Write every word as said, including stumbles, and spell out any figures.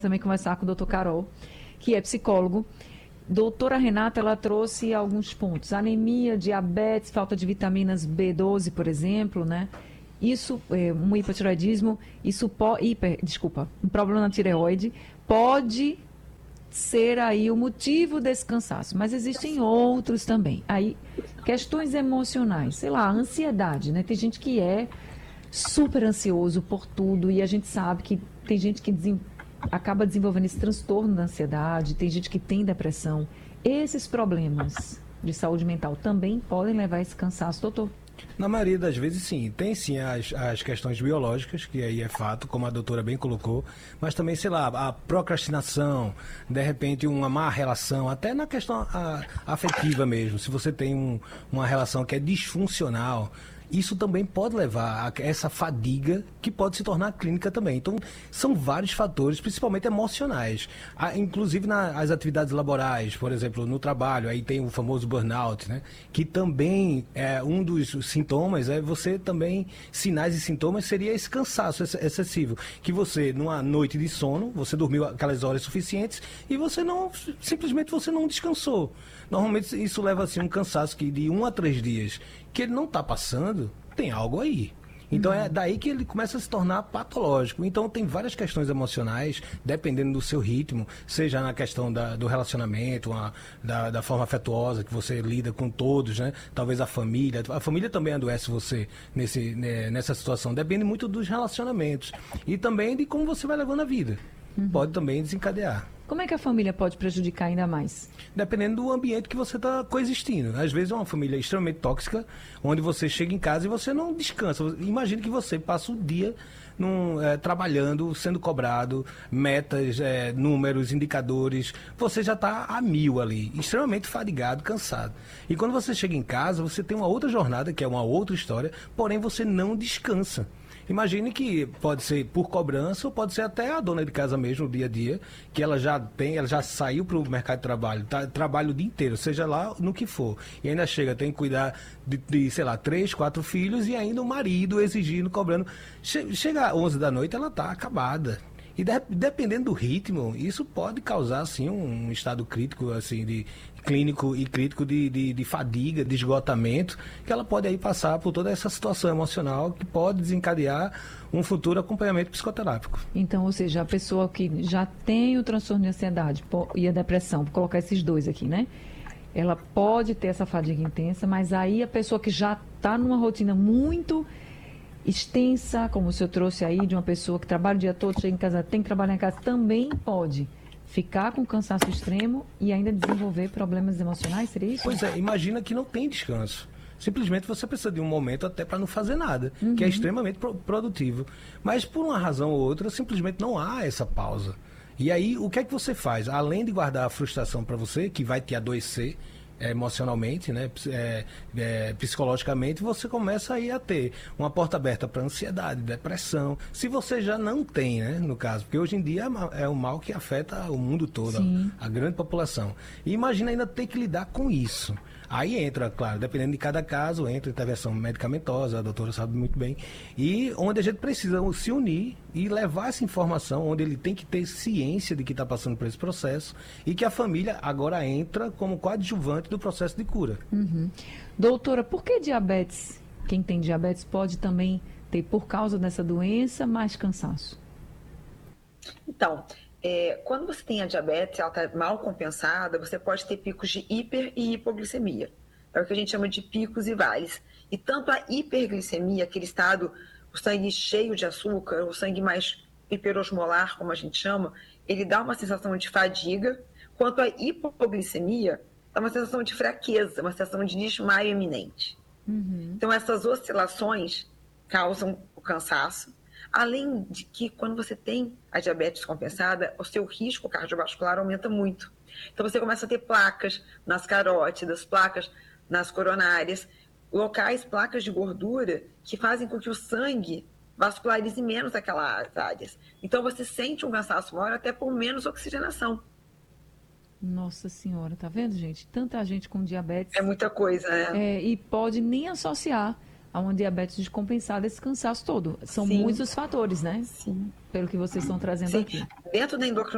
também conversar com o doutor Carol, que é psicólogo. Doutora Renata, ela trouxe alguns pontos. Anemia, diabetes, falta de vitaminas B doze, por exemplo, né? Isso, é, um hipotireoidismo, isso pode, hiper, desculpa, um problema na tireoide, pode ser aí o motivo desse cansaço, mas existem outros também. Aí, questões emocionais, sei lá, ansiedade, né? Tem gente que é super ansioso por tudo e a gente sabe que tem gente que desen... acaba desenvolvendo esse transtorno da ansiedade, tem gente que tem depressão. Esses problemas de saúde mental também podem levar a esse cansaço, doutor? Na maioria das vezes, sim. Tem, sim, as, as questões biológicas, que aí é fato, como a doutora bem colocou, mas também, sei lá, a procrastinação, de repente uma má relação, até na questão a, afetiva mesmo. Se você tem um, uma relação que é disfuncional, isso também pode levar a essa fadiga que pode se tornar clínica também. Então, são vários fatores, principalmente emocionais. Ah, inclusive nas atividades laborais, por exemplo, no trabalho, aí tem o famoso burnout, né? Que também é um dos sintomas, é você também, sinais e sintomas, seria esse cansaço excessivo. Que você, numa noite de sono, você dormiu aquelas horas suficientes e você não, simplesmente você não descansou. Normalmente isso leva assim um cansaço que de um a três dias, que ele não está passando, tem algo aí. Então, uhum. é daí que ele começa a se tornar patológico. Então, tem várias questões emocionais, dependendo do seu ritmo, seja na questão da, do relacionamento, a, da, da forma afetuosa que você lida com todos, né? Talvez a família. A família também adoece você nesse, né, nessa situação. Depende muito dos relacionamentos. E também de como você vai levando a vida. Uhum. Pode também desencadear. Como é que a família pode prejudicar ainda mais? Dependendo do ambiente que você está coexistindo. Às vezes é uma família extremamente tóxica, onde você chega em casa e você não descansa. Imagine que você passa o dia num, é, trabalhando, sendo cobrado, metas, é, números, indicadores. Você já está a mil ali, extremamente fadigado, cansado. E quando você chega em casa, você tem uma outra jornada, que é uma outra história, porém você não descansa. Imagine que pode ser por cobrança ou pode ser até a dona de casa mesmo, no dia a dia, que ela já tem, ela já saiu para o mercado de trabalho, tá, trabalha o dia inteiro, seja lá no que for. E ainda chega, tem que cuidar de, de sei lá, três, quatro filhos e ainda o marido exigindo, cobrando. Che, chega às onze da noite, ela está acabada. E de, dependendo do ritmo, isso pode causar, assim, um, um estado crítico, assim, de clínico e crítico de, de, de fadiga, de esgotamento, que ela pode aí passar por toda essa situação emocional que pode desencadear um futuro acompanhamento psicoterápico. Então, ou seja, a pessoa que já tem o transtorno de ansiedade e a depressão, vou colocar esses dois aqui, né? Ela pode ter essa fadiga intensa, mas aí a pessoa que já está numa rotina muito extensa, como o senhor trouxe aí, de uma pessoa que trabalha o dia todo, chega em casa, tem que trabalhar em casa, também pode ficar com cansaço extremo e ainda desenvolver problemas emocionais, seria isso? Pois é, imagina que não tem descanso. Simplesmente você precisa de um momento até para não fazer nada, uhum. que é extremamente pro- produtivo. Mas por uma razão ou outra, simplesmente não há essa pausa. E aí, o que é que você faz? Além de guardar a frustração para você, que vai te adoecer, emocionalmente, né, é, é, psicologicamente, você começa aí a ter uma porta aberta para ansiedade, depressão. Se você já não tem, né, no caso, porque hoje em dia é um mal que afeta o mundo todo, a, a grande população. E imagina ainda ter que lidar com isso. Aí entra, claro, dependendo de cada caso, entra intervenção medicamentosa, a doutora sabe muito bem, e onde a gente precisa se unir e levar essa informação, onde ele tem que ter ciência de que está passando por esse processo e que a família agora entra como coadjuvante do processo de cura. Uhum. Doutora, por que diabetes? Quem tem diabetes pode também ter, por causa dessa doença, mais cansaço? Então, É, quando você tem a diabetes, ela está mal compensada, você pode ter picos de hiper e hipoglicemia. É o que a gente chama de picos e vales. E tanto a hiperglicemia, aquele estado, o sangue cheio de açúcar, o sangue mais hiperosmolar, como a gente chama, ele dá uma sensação de fadiga, quanto a hipoglicemia, dá uma sensação de fraqueza, uma sensação de desmaio iminente. Uhum. Então, essas oscilações causam o cansaço. Além de que, quando você tem a diabetes compensada, o seu risco cardiovascular aumenta muito. Então, você começa a ter placas nas carótidas, placas nas coronárias, locais, placas de gordura, que fazem com que o sangue vascularize menos aquelas áreas. Então, você sente um cansaço maior até por menos oxigenação. Nossa Senhora, tá vendo, gente? Tanta gente com diabetes. É muita coisa, né? É, e pode nem associar a uma diabetes descompensada esse cansaço todo. São Sim. muitos os fatores, né? Sim. Pelo que vocês estão trazendo Sim. aqui. Dentro da endocrinologia,